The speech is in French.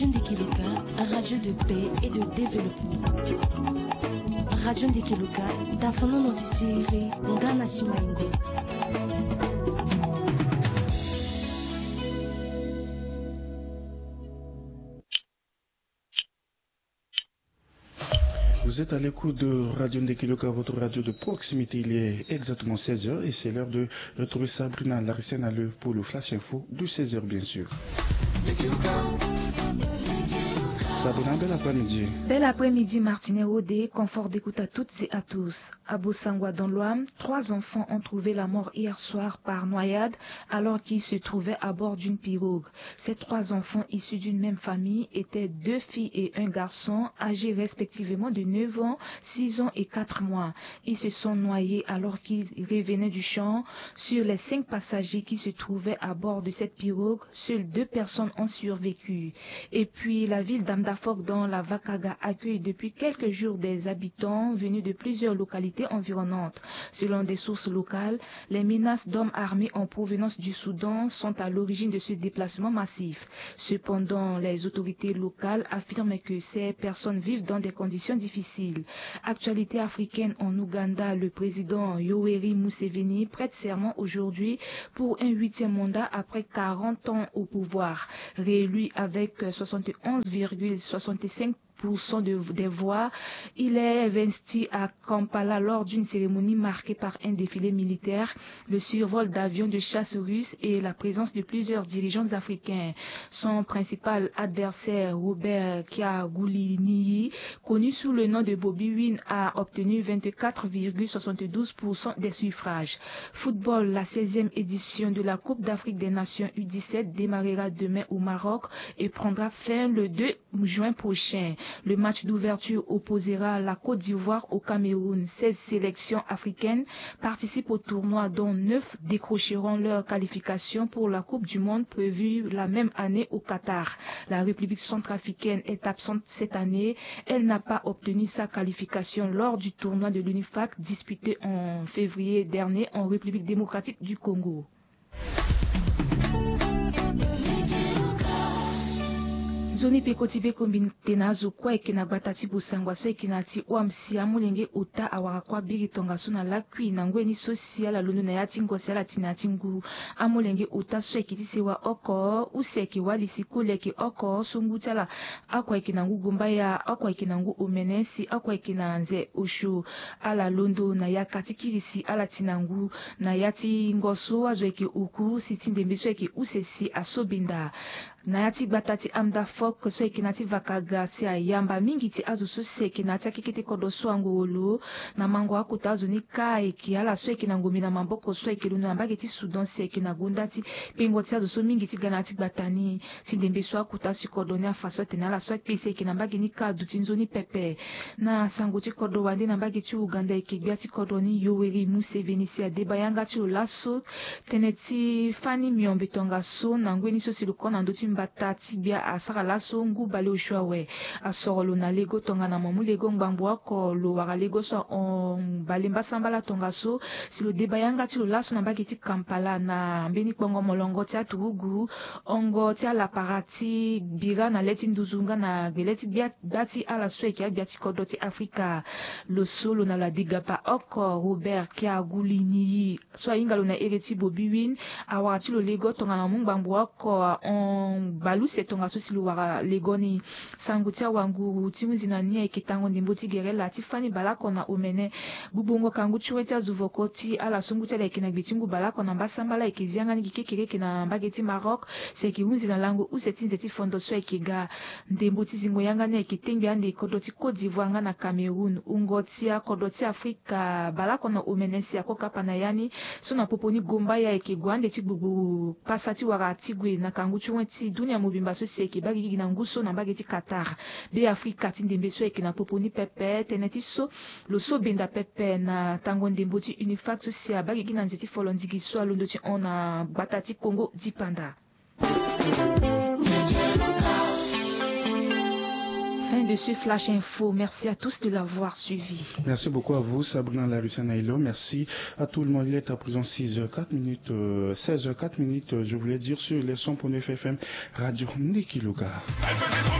Radio Ndekeluka, radio de paix et de développement. Radio Ndekeluka, d'Afano Notisiri, Ngana Simaingo. Vous êtes à l'écoute de Radio Ndekeluka, votre radio de proximité. Il est exactement 16h et c'est l'heure de retrouver Sabrina Larissène pour le Flash Info de 16h bien sûr. Sabrina, bel après-midi. Bel après-midi, Martinet Rodé, confort d'écoute à toutes et à tous. À Bosangwa dans l'Ouam, 3 enfants ont trouvé la mort hier soir par noyade alors qu'ils se trouvaient à bord d'une pirogue. Ces 3 enfants issus d'une même famille étaient 2 filles et un garçon âgés respectivement de 9 ans, 6 ans et 4 mois. Ils se sont noyés alors qu'ils revenaient du champ. Sur les 5 passagers qui se trouvaient à bord de cette pirogue, seules 2 personnes ont survécu. Et puis la ville d'Amdafok dans la Vakaga accueille depuis quelques jours des habitants venus de plusieurs localités environnantes. Selon des sources locales, les menaces d'hommes armés en provenance du Soudan sont à l'origine de ce déplacement massif. Cependant, les autorités locales affirment que ces personnes vivent dans des conditions difficiles. Actualité africaine en Ouganda, le président Yoweri Museveni prête serment aujourd'hui pour un 8e mandat après 40 ans au pouvoir. Réélu avec 71,65% des voix, il est investi à Kampala lors d'une cérémonie marquée par un défilé militaire, le survol d'avions de chasse russes et la présence de plusieurs dirigeants africains. Son principal adversaire, Robert Kyagulanyi, connu sous le nom de Bobi Wine, a obtenu 24,72% des suffrages. Football, la 16e édition de la Coupe d'Afrique des Nations U17 démarrera demain au Maroc et prendra fin le 2 juin prochain. Le match d'ouverture opposera la Côte d'Ivoire au Cameroun. 16 sélections africaines participent au tournoi, dont 9 décrocheront leur qualification pour la Coupe du Monde prévue la même année au Qatar. La République centrafricaine est absente cette année. Elle n'a pas obtenu sa qualification lors du tournoi de l'UNIFAC disputé en février dernier en République démocratique du Congo. Zoni pekotibe kombintena zukwa ekena batati busangwa so ekinati wamsi amulenge uta awakwa bigi tonga suna lakwi na ngweni social alunu na yati ngosi ala tinati ngu amulenge uta so ekitisi wa oko useki wali sikuleki oko sungutala akwa ekina ngu gumbaya akwa ekina ngu umenesi akwa ekina nze ushu ala lundu na yakatikirisi ala tinangu na yati ngosu wazo eki uku sitinde mbiso eki usesi asobinda na yati batati Amdafok so ekinati Vakaga si ayamba mingi ti azu so se ekinati akikiti kodo so angolo na mango akuta azu ni ka eki ala so ekinangomi na mamboko so ekilunu na mbagi ti Sudan se ekinagunda ti pengo ti azu so mingi ti gana ti batani sindembe so akuta si kodo ni afaso tena ala so ekpese ekinambagi ni ka du ti nzoni pepe na sango ti kodo wande na mbagi ti Uganda ekegbia ti kodo ni Yoweri Museveni si adebayanga ti olaso tene ti fani miombe tonga so na ngweni so si lukona ndo ti mbata ti bia asara laso ngu bale ushwawe asoro na lego tonga na mamu lego ngbambo ako lo waka lego so on bale mbasambala tonga so si lo debayanga ti lo laso na mbagi ti Kampala na mbeni kpongo molongo ti aturugu ongo ti ala parati bira na leti nduzunga na gbeleti biati ala so eki biati kodo ti Afrika lo solo na la digapa oko Robert Kyagulanyi so ayinga lo na ereti Bobi Wine awaka ti lo lego tonga na mungbambo ako on balu se tonga so si lo waka legoni sangu tia wangu timuzi na nia eketango ndimbo ti gerela ti fani balako na omene bubongo kangu chuwe tia zuvoko ti ala sungu tia lekina gbitingu balako na mbasambala ekezianga ni kikekeke na mbage ti Maroc se kiunzi na lango useti nzeti fondo so ekega ndembo ti zingo yanga ni eketengi ande kodo ti Côte d'Ivoire nga na Cameroun ungo tia kodo ti Afrika balako na omene si akokapa na yani so na poponi gomba ya ekegwande ti gbubu pasa ti waka tigwe na kangu chuwe ti dunia mobimba so se ekebagi gigi na nguso na mbage ti Qatar be Afrika ti ndembe so eke na poponi pepe tene ti so lo so benda pepe na tango ndembo ti UNIFAC so si abagi gigi na nzeti folo ndigi so alondo ti on na bata ti Congo dipanda. Fin de ce flash info. Merci à tous de l'avoir suivi. Merci beaucoup à vous, Sabrina Larissène. Merci à tout le monde. Il est à présent 6h04, 16h04, je voulais dire sur les 100.9 FM Radio Ndekeluka.